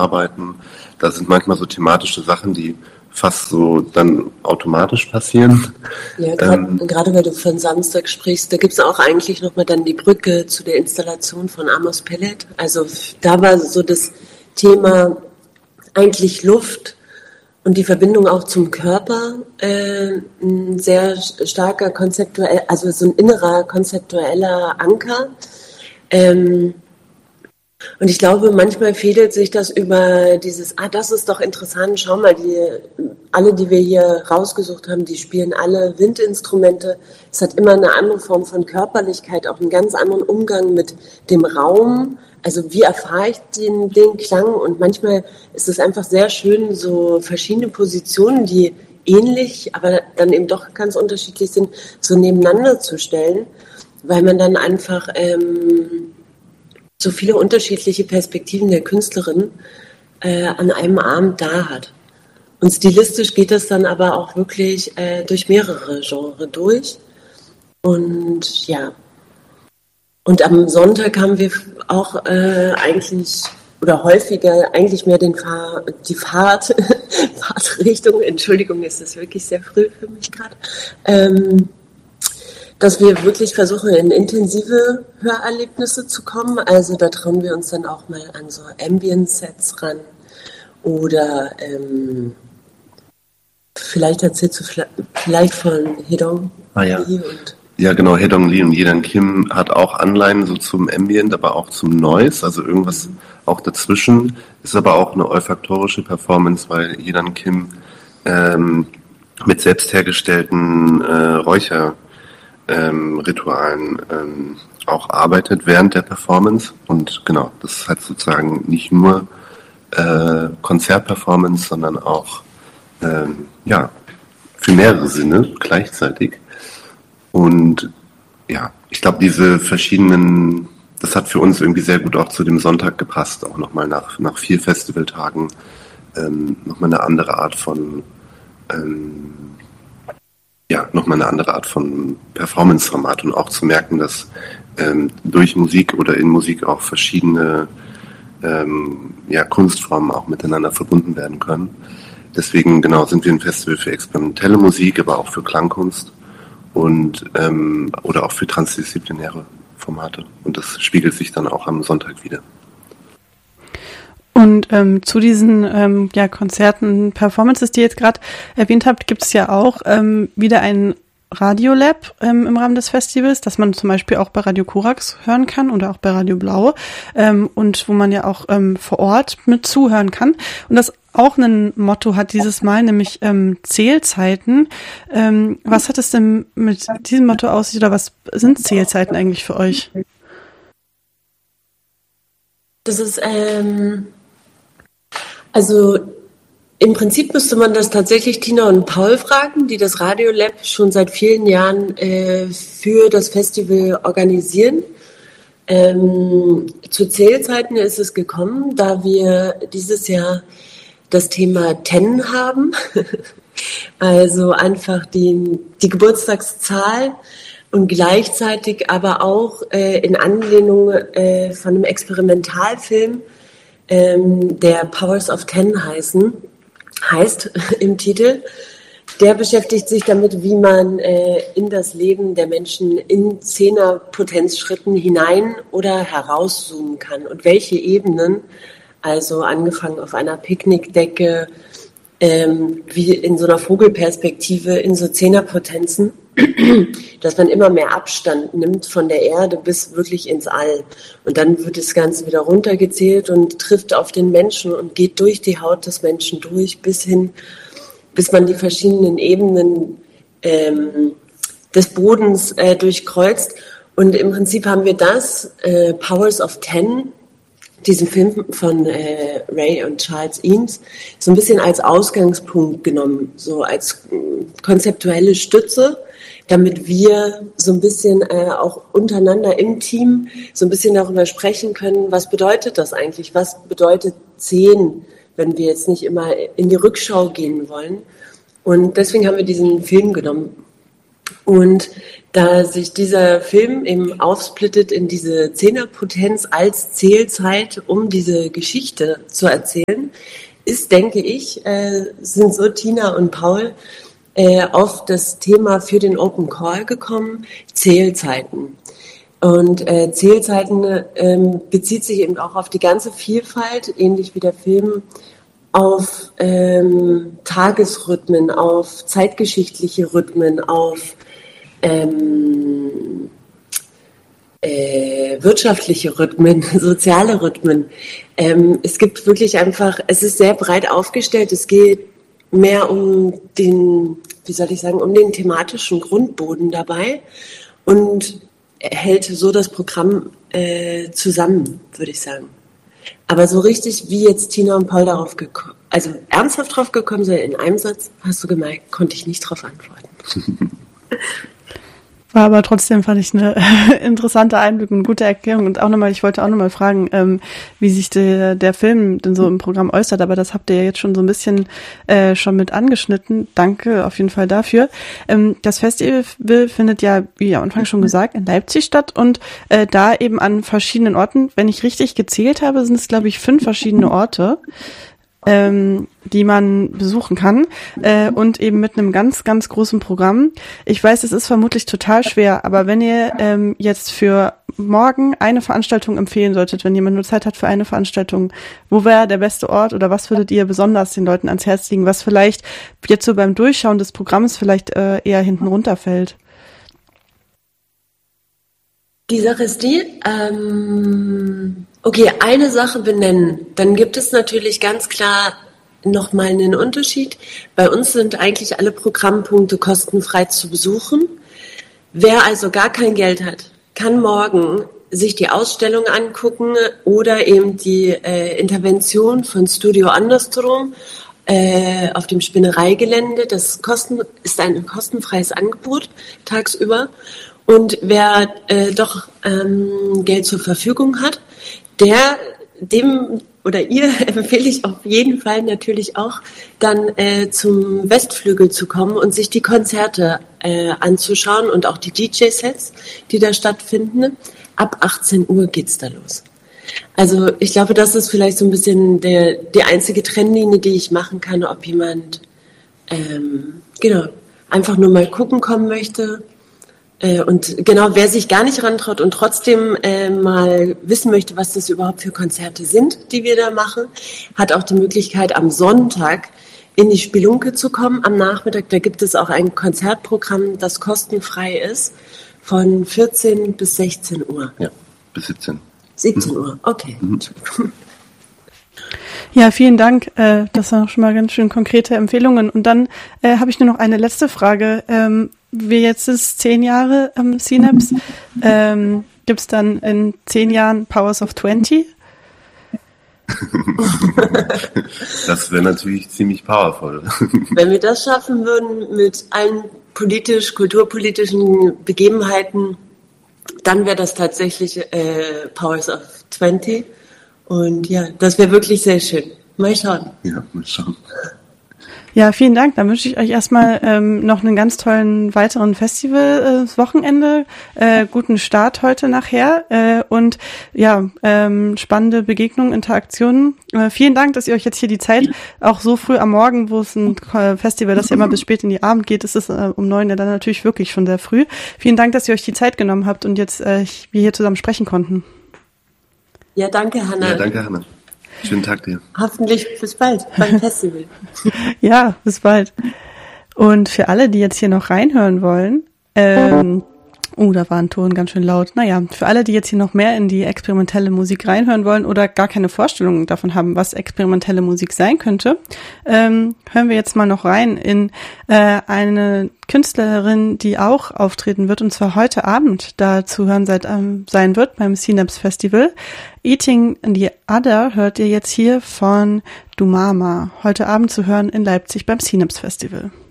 arbeiten. Da sind manchmal so thematische Sachen, die fast so dann automatisch passieren. Ja, gerade weil du von Samstag sprichst, da gibt es auch eigentlich nochmal dann die Brücke zu der Installation von Amos Pellet. Also da war so das Thema eigentlich Luft und die Verbindung auch zum Körper ein sehr starker also so ein innerer konzeptueller Anker. Und ich glaube, manchmal fädelt sich das über dieses, das ist doch interessant, schau mal, alle, die wir hier rausgesucht haben, die spielen alle Windinstrumente. Es hat immer eine andere Form von Körperlichkeit, auch einen ganz anderen Umgang mit dem Raum. Also wie erfahre ich den Klang? Und manchmal ist es einfach sehr schön, so verschiedene Positionen, die ähnlich, aber dann eben doch ganz unterschiedlich sind, so nebeneinander zu stellen, weil man dann einfach so viele unterschiedliche Perspektiven der Künstlerin an einem Abend da hat. Und stilistisch geht das dann aber auch wirklich durch mehrere Genres durch. Und ja. Und am Sonntag haben wir auch eigentlich oder häufiger eigentlich mehr die Fahrtrichtung, Entschuldigung, ist das wirklich sehr früh für mich gerade, dass wir wirklich versuchen, in intensive Hörerlebnisse zu kommen. Also da trauen wir uns dann auch mal an so Ambient-Sets ran. Oder vielleicht erzählst du vielleicht von Hedong ja. Lee Ja, genau, Hedong Lee und Yedan Kim hat auch Anleihen so zum Ambient, aber auch zum Noise, also irgendwas auch dazwischen. Ist aber auch eine olfaktorische Performance, weil Yedan Kim mit selbst hergestellten Räucherritualen auch arbeitet während der Performance. Und genau, das ist halt sozusagen nicht nur Konzertperformance, sondern auch für mehrere Sinne gleichzeitig. Und ja, ich glaube, diese verschiedenen, das hat für uns irgendwie sehr gut auch zu dem Sonntag gepasst, auch nochmal nach 4 Festivaltagen nochmal eine andere Art von nochmal eine andere Art von Performance-Format und auch zu merken, dass durch Musik oder in Musik auch verschiedene Kunstformen auch miteinander verbunden werden können. Deswegen genau sind wir ein Festival für experimentelle Musik, aber auch für Klangkunst und oder auch für transdisziplinäre Formate. Und das spiegelt sich dann auch am Sonntag wieder. Und zu diesen Konzerten, Performances, die ihr jetzt gerade erwähnt habt, gibt es ja auch wieder ein Radiolab im Rahmen des Festivals, das man zum Beispiel auch bei Radio Korax hören kann oder auch bei Radio Blau und wo man ja auch vor Ort mit zuhören kann. Und das auch ein Motto hat dieses Mal, nämlich Zählzeiten. Was hat es denn mit diesem Motto aus sich oder was sind Zählzeiten eigentlich für euch? Das ist also im Prinzip müsste man das tatsächlich Tina und Paul fragen, die das Radiolab schon seit vielen Jahren für das Festival organisieren. Zu Zählzeiten ist es gekommen, da wir dieses Jahr das Thema 10 haben, also einfach die Geburtstagszahl und gleichzeitig aber auch in Anlehnung von einem Experimentalfilm, der Powers of 10 heißt im Titel. Der beschäftigt sich damit, wie man in das Leben der Menschen in 10er-Potenzschritten hinein oder herauszoomen kann und welche Ebenen, also angefangen auf einer Picknickdecke, wie in so einer Vogelperspektive in so 10er-Potenzen, dass man immer mehr Abstand nimmt von der Erde bis wirklich ins All. Und dann wird das Ganze wieder runtergezählt und trifft auf den Menschen und geht durch die Haut des Menschen durch, bis man die verschiedenen Ebenen des Bodens durchkreuzt. Und im Prinzip haben wir das, Powers of 10, diesen Film von Ray und Charles Eames, so ein bisschen als Ausgangspunkt genommen, so als konzeptuelle Stütze, damit wir so ein bisschen auch untereinander im Team so ein bisschen darüber sprechen können, was bedeutet das eigentlich, was bedeutet 10, wenn wir jetzt nicht immer in die Rückschau gehen wollen. Und deswegen haben wir diesen Film genommen. Und da sich dieser Film eben aufsplittet in diese Zehnerpotenz als Zählzeit, um diese Geschichte zu erzählen, ist, denke ich, sind so Tina und Paul auf das Thema für den Open Call gekommen, Zählzeiten. Und Zählzeiten bezieht sich eben auch auf die ganze Vielfalt, ähnlich wie der Film, auf Tagesrhythmen, auf zeitgeschichtliche Rhythmen, auf wirtschaftliche Rhythmen, soziale Rhythmen. Es gibt wirklich einfach, es ist sehr breit aufgestellt, es geht mehr um den, um den thematischen Grundboden dabei und hält so das Programm zusammen, würde ich sagen. Aber so richtig, wie jetzt Tina und Paul darauf gekommen, also ernsthaft drauf gekommen sind, in einem Satz, hast du gemerkt, konnte ich nicht drauf antworten. War aber trotzdem, fand ich, eine interessante Einblick und gute Erklärung. Und auch nochmal, ich wollte auch nochmal fragen, wie sich der Film denn so im Programm äußert, aber das habt ihr ja jetzt schon so ein bisschen schon mit angeschnitten. Danke auf jeden Fall dafür. Das Festival findet ja, wie am Anfang schon gesagt, in Leipzig statt und da eben an verschiedenen Orten. Wenn ich richtig gezählt habe, sind es, glaube ich, 5 verschiedene Orte, die man besuchen kann und eben mit einem ganz, ganz großen Programm. Ich weiß, es ist vermutlich total schwer, aber wenn ihr jetzt für morgen eine Veranstaltung empfehlen solltet, wenn jemand nur Zeit hat für eine Veranstaltung, wo wäre der beste Ort oder was würdet ihr besonders den Leuten ans Herz legen, was vielleicht jetzt so beim Durchschauen des Programms vielleicht eher hinten runterfällt? Die Sache ist die, okay, eine Sache benennen. Dann gibt es natürlich ganz klar nochmal einen Unterschied. Bei uns sind eigentlich alle Programmpunkte kostenfrei zu besuchen. Wer also gar kein Geld hat, kann morgen sich die Ausstellung angucken oder eben die Intervention von Studio Andersrum auf dem Spinnereigelände. Das ist ein kostenfreies Angebot tagsüber. Und wer doch Geld zur Verfügung hat, dem oder ihr empfehle ich auf jeden Fall natürlich auch, dann zum Westflügel zu kommen und sich die Konzerte anzuschauen und auch die DJ-Sets, die da stattfinden. Ab 18 Uhr geht's da los. Also ich glaube, das ist vielleicht so ein bisschen die einzige Trennlinie, die ich machen kann, ob jemand einfach nur mal gucken kommen möchte. Und genau, wer sich gar nicht rantraut und trotzdem mal wissen möchte, was das überhaupt für Konzerte sind, die wir da machen, hat auch die Möglichkeit, am Sonntag in die Spelunke zu kommen. Am Nachmittag, da gibt es auch ein Konzertprogramm, das kostenfrei ist, von 14 bis 16 Uhr. Ja, bis 17. 17 Uhr, okay. Ja, vielen Dank. Das waren auch schon mal ganz schön konkrete Empfehlungen. Und dann habe ich nur noch eine letzte Frage. Wie jetzt ist 10 Jahre Synapse. Gibt es dann in 10 Jahren Powers of 20? Das wäre natürlich ziemlich powerful. Wenn wir das schaffen würden mit allen kulturpolitischen Begebenheiten, dann wäre das tatsächlich Powers of 20. Und ja, das wäre wirklich sehr schön. Mal schauen. Ja, mal schauen. Ja, vielen Dank. Dann wünsche ich euch erstmal noch einen ganz tollen weiteren Festival-Wochenende, guten Start heute nachher und ja, spannende Begegnungen, Interaktionen. Vielen Dank, dass ihr euch jetzt hier die Zeit, auch so früh am Morgen, wo es ein Festival, das ja immer bis spät in die Abend geht, ist es um 9 ja dann natürlich wirklich schon sehr früh. Vielen Dank, dass ihr euch die Zeit genommen habt und jetzt wir hier zusammen sprechen konnten. Ja, danke, Hanna. Ja, danke, Hanna. Schönen Tag dir. Hoffentlich bis bald beim Festival. Ja, bis bald. Und für alle, die jetzt hier noch reinhören wollen, da war ein Ton ganz schön laut. Naja, für alle, die jetzt hier noch mehr in die experimentelle Musik reinhören wollen oder gar keine Vorstellung davon haben, was experimentelle Musik sein könnte, hören wir jetzt mal noch rein in eine Künstlerin, die auch auftreten wird, und zwar heute Abend da zu hören sein wird beim Synapse Festival. Eating the Other hört ihr jetzt hier von Dumama. Heute Abend zu hören in Leipzig beim Synapse Festival.